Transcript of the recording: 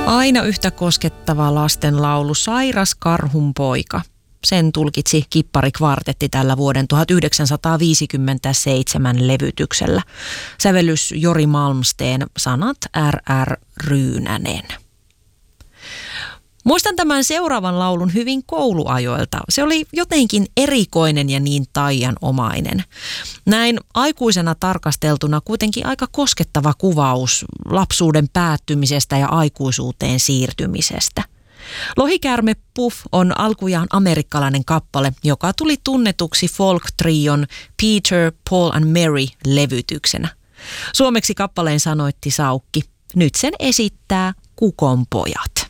Aina yhtä koskettava lastenlaulu Sairas karhun poika. Sen tulkitsi Kippari-kvartetti tällä vuoden 1957 levytyksellä. Sävellys Jori Malmsteen, sanat R.R. Ryynänen. Muistan tämän seuraavan laulun hyvin kouluajoilta. Se oli jotenkin erikoinen ja niin taianomainen. Näin aikuisena tarkasteltuna kuitenkin aika koskettava kuvaus lapsuuden päättymisestä ja aikuisuuteen siirtymisestä. Lohikäärme Puff on alkujaan amerikkalainen kappale, joka tuli tunnetuksi folk-trion Peter, Paul and Mary-levytyksenä. Suomeksi kappaleen sanoitti Saukki. Nyt sen esittää Kukonpojat.